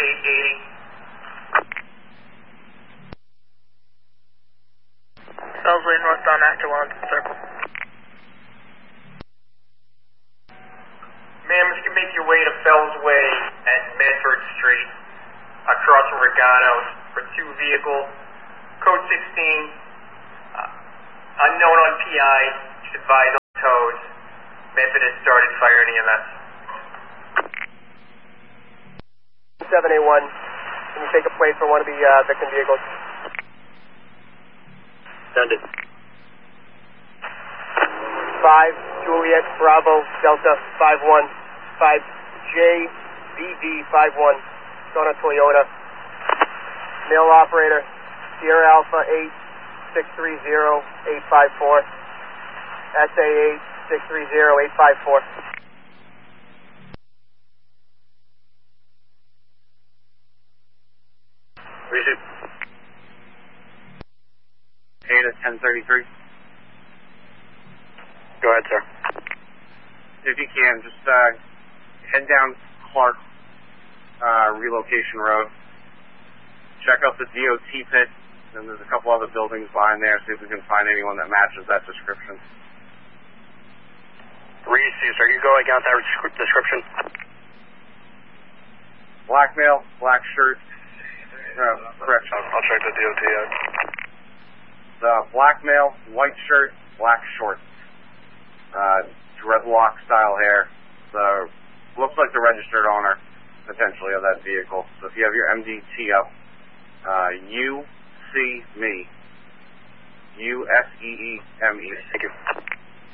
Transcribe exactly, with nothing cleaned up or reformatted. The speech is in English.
eight eighty. Belsley northbound after Wellington Circle. Ma'am, if you can make your way to Fells Way at Medford Street, across from Regano's for two vehicles, code sixteen, uh, unknown on P I, should advise on tows. Medford has started firing E M S. seven eight one, can you take a plate for one of the uh, victim vehicles? Send it. five, Juliet, Bravo, Delta, five one, five, J, B D, five one, Donna Toyota. Male operator, Sierra Alpha eight, six three zero, eight five four, S A eight, six three zero, eight five four. Receive. eight at ten thirty-three. Go ahead, sir. If you can, just uh, head down Clark uh, Relocation Road. Check out the D O T pit, and there's a couple other buildings behind there. See if we can find anyone that matches that description. Receive, sir. You going out that description? Black male, black shirt. Uh, correct. I'll, I'll check the D O T out. The black male, white shirt, black shorts. Uh, dreadlock style hair. The looks like the registered owner, potentially, of that vehicle. So if you have your M D T up, uh, U C me. U S E E M E. Thank you.